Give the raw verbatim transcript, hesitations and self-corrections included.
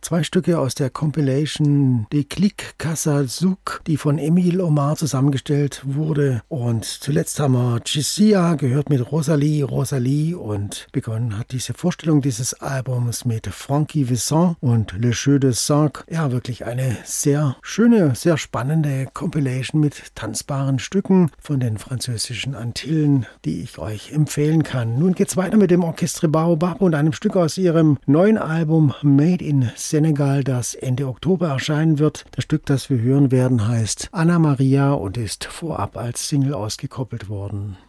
Zwei Stücke aus der Compilation Déclic Casa Zouk, die von Emile Omar zusammengestellt wurde. Und zuletzt haben wir Jessia gehört mit Rosalie, Rosalie und begonnen hat diese Vorstellung dieses Albums mit Frankie Vincent und Le Jeu de Cinq. Ja, wirklich eine sehr schöne, sehr spannende Compilation mit tanzbaren Stücken von den französischen Antillen, die ich euch empfehlen kann. Nun geht's weiter mit dem Orchestre Baobab und einem Stück aus ihrem neuen Album Made in Senegal, das Ende Oktober erscheinen wird. Das Stück, das wir hören werden, heißt Anna Maria und ist vorab als Single ausgekoppelt worden.